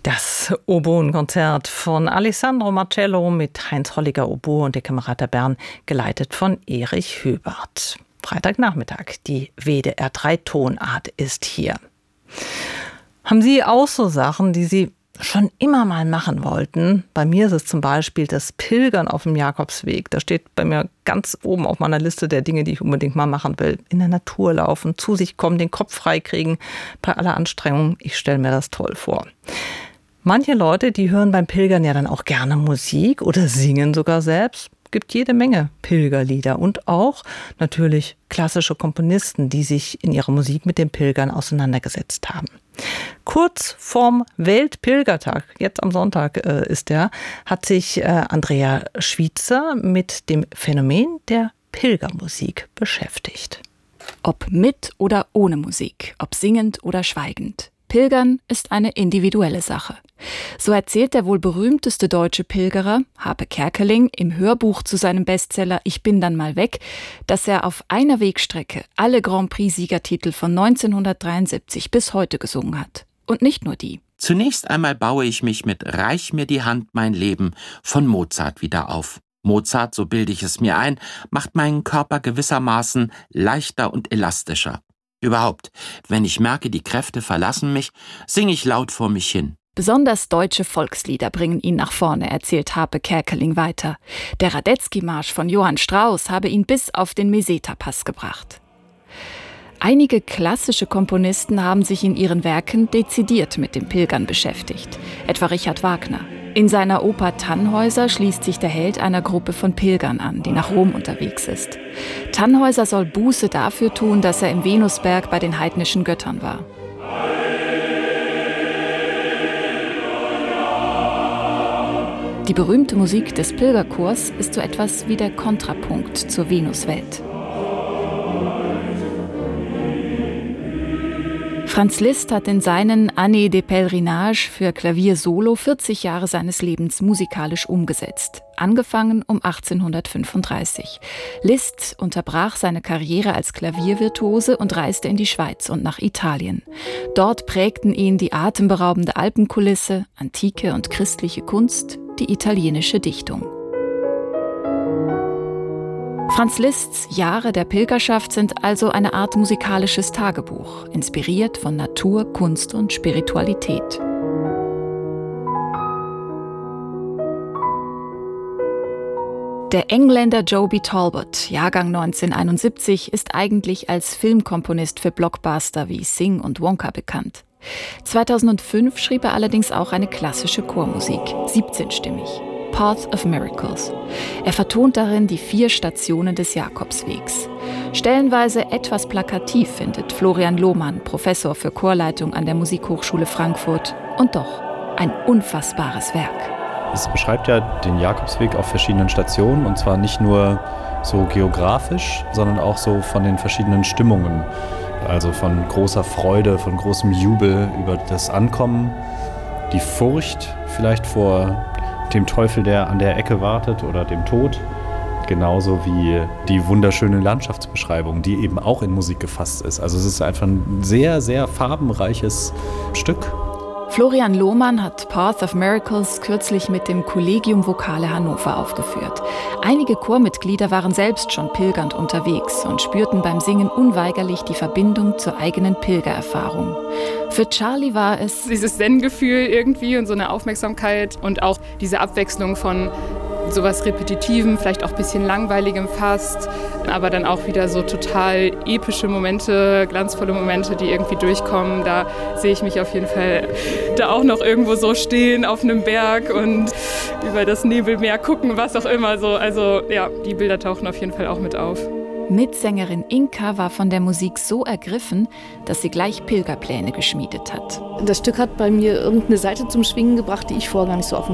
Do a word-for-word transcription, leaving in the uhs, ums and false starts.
Das Oboenkonzert von Alessandro Marcello mit Heinz Holliger Oboe und der Camerata Bern, geleitet von Erich Höbert. Freitagnachmittag, die W D R drei Tonart ist hier. Haben Sie auch so Sachen, die Sie schon immer mal machen wollten? Bei mir ist es zum Beispiel das Pilgern auf dem Jakobsweg. Das steht bei mir ganz oben auf meiner Liste der Dinge, die ich unbedingt mal machen will. In der Natur laufen, zu sich kommen, den Kopf freikriegen. Bei aller Anstrengung, ich stelle mir das toll vor. Manche Leute, die hören beim Pilgern ja dann auch gerne Musik oder singen sogar selbst. Es gibt jede Menge Pilgerlieder und auch natürlich klassische Komponisten, die sich in ihrer Musik mit den Pilgern auseinandergesetzt haben. Kurz vorm Weltpilgertag, jetzt am Sonntag äh, ist der, hat sich äh, Andrea Schwitzer mit dem Phänomen der Pilgermusik beschäftigt. Ob mit oder ohne Musik, ob singend oder schweigend. Pilgern ist eine individuelle Sache. So erzählt der wohl berühmteste deutsche Pilgerer, Harpe Kerkeling, im Hörbuch zu seinem Bestseller Ich bin dann mal weg, dass er auf einer Wegstrecke alle Grand Prix-Siegertitel von neunzehnhundertdreiundsiebzig bis heute gesungen hat. Und nicht nur die. Zunächst einmal baue ich mich mit Reich mir die Hand, mein Leben von Mozart wieder auf. Mozart, so bilde ich es mir ein, macht meinen Körper gewissermaßen leichter und elastischer. Überhaupt, wenn ich merke, die Kräfte verlassen mich, singe ich laut vor mich hin. Besonders deutsche Volkslieder bringen ihn nach vorne, erzählt Harpe Kerkeling weiter. Der Radetzky-Marsch von Johann Strauss habe ihn bis auf den Meseta-Pass gebracht. Einige klassische Komponisten haben sich in ihren Werken dezidiert mit dem Pilgern beschäftigt, etwa Richard Wagner. In seiner Oper Tannhäuser schließt sich der Held einer Gruppe von Pilgern an, die nach Rom unterwegs ist. Tannhäuser soll Buße dafür tun, dass er im Venusberg bei den heidnischen Göttern war. Die berühmte Musik des Pilgerchors ist so etwas wie der Kontrapunkt zur Venuswelt. Franz Liszt hat in seinen Années de Pèlerinage für Klavier solo vierzig Jahre seines Lebens musikalisch umgesetzt. Angefangen um achtzehnhundertfünfunddreißig. Liszt unterbrach seine Karriere als Klaviervirtuose und reiste in die Schweiz und nach Italien. Dort prägten ihn die atemberaubende Alpenkulisse, antike und christliche Kunst, die italienische Dichtung. Franz Liszts Jahre der Pilgerschaft sind also eine Art musikalisches Tagebuch, inspiriert von Natur, Kunst und Spiritualität. Der Engländer Joby Talbot, Jahrgang neunzehnhunderteinundsiebzig, ist eigentlich als Filmkomponist für Blockbuster wie Sing und Wonka bekannt. zweitausendfünf schrieb er allerdings auch eine klassische Chormusik, siebzehnstimmig. Path of Miracles. Er vertont darin die vier Stationen des Jakobswegs. Stellenweise etwas plakativ findet Florian Lohmann, Professor für Chorleitung an der Musikhochschule Frankfurt. Und doch ein unfassbares Werk. Es beschreibt ja den Jakobsweg auf verschiedenen Stationen, und zwar nicht nur so geografisch, sondern auch so von den verschiedenen Stimmungen. Also von großer Freude, von großem Jubel über das Ankommen, die Furcht vielleicht vor dem Teufel, der an der Ecke wartet, oder dem Tod. Genauso wie die wunderschöne Landschaftsbeschreibung, die eben auch in Musik gefasst ist. Also es ist einfach ein sehr, sehr farbenreiches Stück. Florian Lohmann hat Path of Miracles kürzlich mit dem Collegium Vocale Hannover aufgeführt. Einige Chormitglieder waren selbst schon pilgernd unterwegs und spürten beim Singen unweigerlich die Verbindung zur eigenen Pilgererfahrung. Für Charlie war es dieses Zen-Gefühl irgendwie und so eine Aufmerksamkeit und auch diese Abwechslung von sowas Repetitivem, vielleicht auch ein bisschen Langweiligem fast, aber dann auch wieder so total epische Momente, glanzvolle Momente, die irgendwie durchkommen. Da sehe ich mich auf jeden Fall da auch noch irgendwo so stehen auf einem Berg und über das Nebelmeer gucken, was auch immer so. Also ja, die Bilder tauchen auf jeden Fall auch mit auf. Mitsängerin Inka war von der Musik so ergriffen, dass sie gleich Pilgerpläne geschmiedet hat. Das Stück hat bei mir irgendeine Seite zum Schwingen gebracht, die ich vorher gar nicht so auf dem